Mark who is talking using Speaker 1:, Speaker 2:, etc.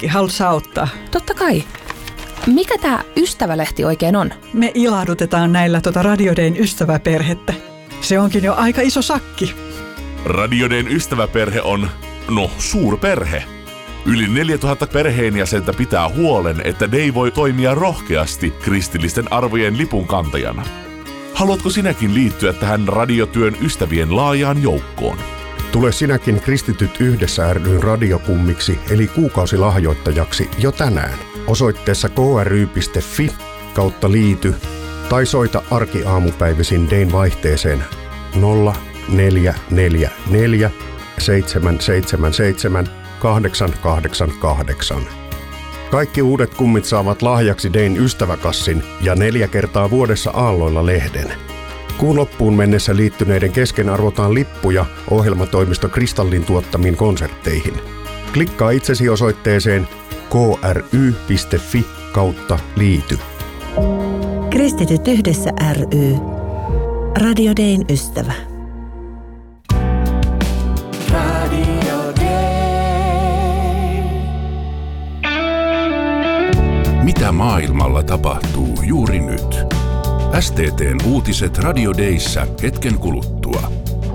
Speaker 1: kaikki, halutaan auttaa.
Speaker 2: Totta kai. Mikä tämä ystävälehti oikein on?
Speaker 1: Me ilahdutetaan näillä Radio Dayn ystäväperhettä. Se onkin jo aika iso sakki.
Speaker 3: Radio Dayn ystäväperhe on, suurperhe. Yli 4000 perheenjäsentä pitää huolen, että Day voi toimia rohkeasti kristillisten arvojen lipunkantajana. Haluatko sinäkin liittyä tähän radiotyön ystävien laajaan joukkoon?
Speaker 4: Tule sinäkin Kristityt yhdessä ry:n radiokummiksi eli kuukausilahjoittajaksi jo tänään osoitteessa kry.fi/liity tai soita arkiaamupäivisin Dayn vaihteeseen 0444 777 888. Kaikki uudet kummit saavat lahjaksi Dayn ystäväkassin ja 4 kertaa vuodessa aalloilla lehden. Kuun loppuun mennessä liittyneiden kesken arvotaan lippuja ohjelmatoimisto Kristallin tuottamiin konsertteihin. Klikkaa itsesi osoitteeseen kry.fi/liity.
Speaker 5: Kristityt yhdessä ry. Radio Dayn ystävä.
Speaker 6: Mitä maailmalla tapahtuu juuri nyt? STT:n uutiset Radio Dayssä hetken kuluttua.